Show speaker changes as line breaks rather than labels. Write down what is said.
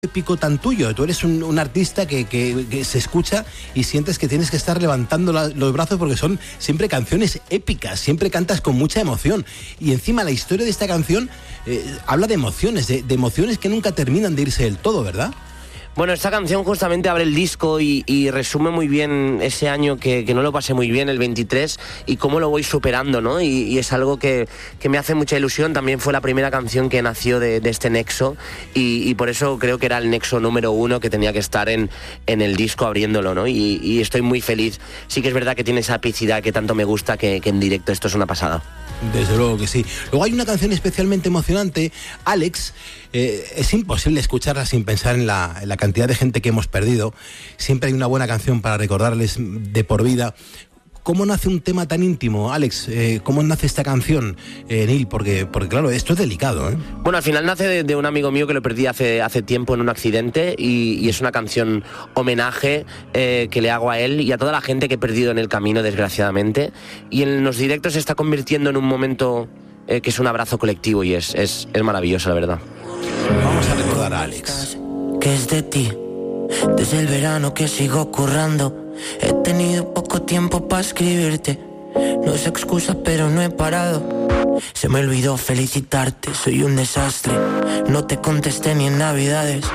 épico tan tuyo. Tú eres un artista que se escucha y sientes que tienes que estar levantando los brazos porque son siempre canciones épicas, siempre cantas con mucha emoción. Y encima la historia de esta canción habla de emociones, de emociones que nunca terminan de irse del todo, ¿verdad?
Bueno, esta canción justamente abre el disco y resume muy bien ese año que no lo pasé muy bien, el 23, y cómo lo voy superando, ¿no? Y es algo que me hace mucha ilusión. También fue la primera canción que nació de este nexo y por eso creo que era el nexo número 1 que tenía que estar en el disco abriéndolo, ¿no? Y estoy muy feliz. Sí que es verdad que tiene esa epicidad que tanto me gusta, que en directo esto es una pasada.
Desde luego que sí. Luego hay una canción especialmente emocionante, Alex. Es imposible escucharla sin pensar en la cantidad de gente que hemos perdido. Siempre hay una buena canción para recordarles de por vida. ¿Cómo nace un tema tan íntimo, Alex? ¿Cómo nace esta canción, Neil? Porque claro, esto es delicado, ¿eh?
Bueno, al final nace de un amigo mío que lo perdí hace tiempo en un accidente y es una canción homenaje que le hago a él y a toda la gente que he perdido en el camino, desgraciadamente. Y en los directos se está convirtiendo en un momento que es un abrazo colectivo y es maravilloso, la verdad.
Vamos a recordar a Alex.
Que es de ti, desde el verano que sigo currando. He tenido poco tiempo para escribirte. No es excusa, pero no he parado. Se me olvidó felicitarte, soy un desastre. No te contesté ni en Navidades.